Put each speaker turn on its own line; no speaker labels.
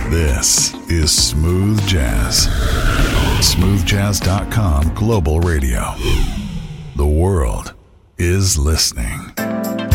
This is Smooth Jazz. SmoothJazz.com Global Radio. The world is listening.